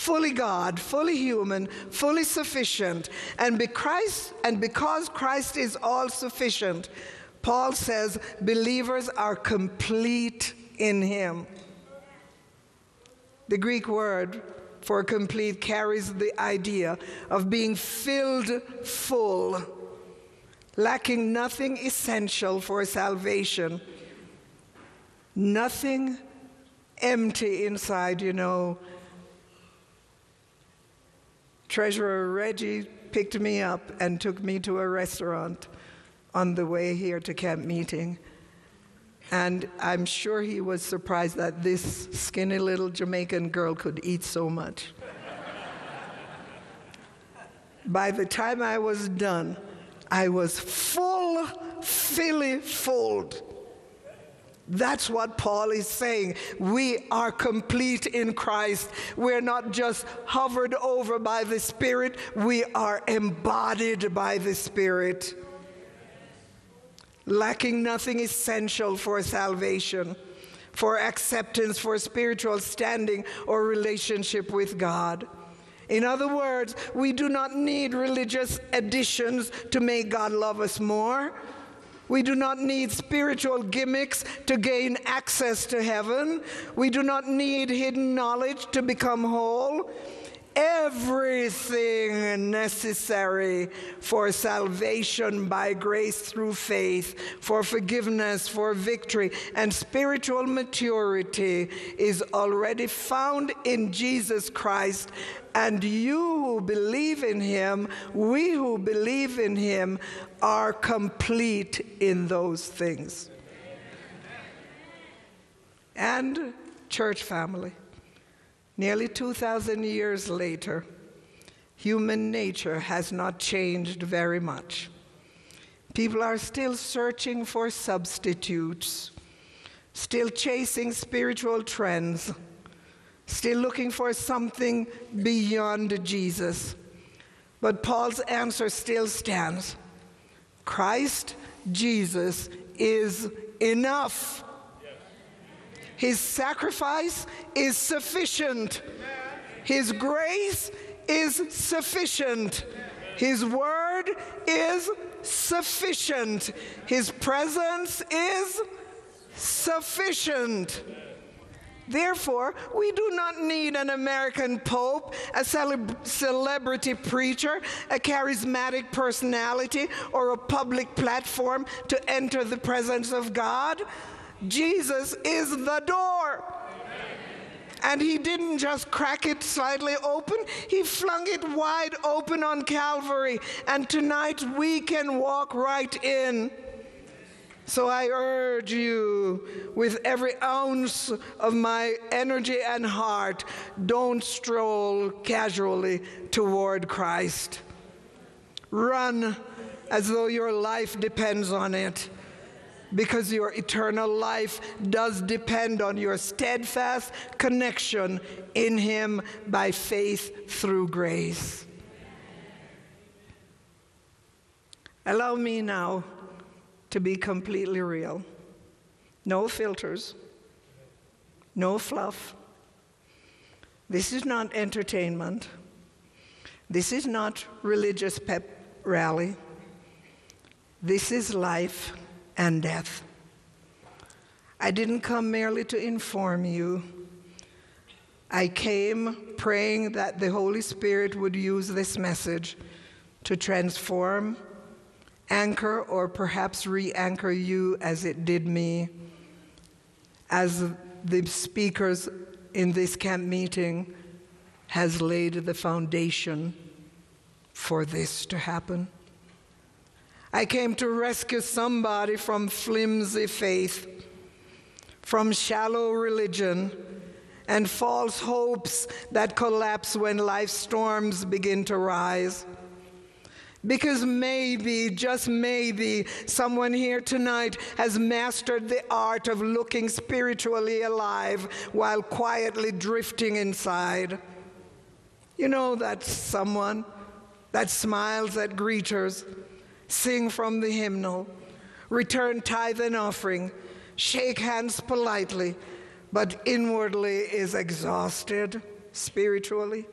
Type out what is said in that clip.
fully God, fully human, fully sufficient. And because Christ is all sufficient, Paul says believers are complete in him. The Greek word for complete carries the idea of being filled full, lacking nothing essential for salvation, nothing empty inside, Treasurer Reggie picked me up and took me to a restaurant on the way here to camp meeting. And I'm sure he was surprised that this skinny little Jamaican girl could eat so much. By the time I was done, I was fully full. That's what Paul is saying. We are complete in Christ. We're not just hovered over by the Spirit, we are embodied by the Spirit, lacking nothing essential for salvation, for acceptance, for spiritual standing or relationship with God. In other words, we do not need religious additions to make God love us more. We do not need spiritual gimmicks to gain access to heaven. We do not need hidden knowledge to become whole. Everything necessary for salvation by grace through faith, for forgiveness, for victory, and spiritual maturity is already found in Jesus Christ. And you who believe in him, we who believe in him, are complete in those things. And church family, nearly 2,000 years later, human nature has not changed very much. People are still searching for substitutes, still chasing spiritual trends, still looking for something beyond Jesus. But Paul's answer still stands. Christ Jesus is enough. His sacrifice is sufficient. His grace is sufficient. His word is sufficient. His presence is sufficient. Therefore, we do not need an American pope, a celebrity preacher, a charismatic personality, or a public platform to enter the presence of God. Jesus is the door. And he didn't just crack it slightly open, he flung it wide open on Calvary. And tonight we can walk right in. So I urge you, with every ounce of my energy and heart, don't stroll casually toward Christ. Run as though your life depends on it, because your eternal life does depend on your steadfast connection in him by faith through grace. Allow me now to be completely real. No filters, no fluff. This is not entertainment. This is not religious pep rally. This is life and death. I didn't come merely to inform you. I came praying that the Holy Spirit would use this message to transform, anchor, or perhaps re-anchor you as it did me, as the speakers in this camp meeting has laid the foundation for this to happen. I came to rescue somebody from flimsy faith, from shallow religion, and false hopes that collapse when life's storms begin to rise. Because maybe, just maybe, someone here tonight has mastered the art of looking spiritually alive while quietly drifting inside. You know that someone that smiles at greeters, sing from the hymnal, return tithe and offering, shake hands politely, but inwardly is exhausted spiritually.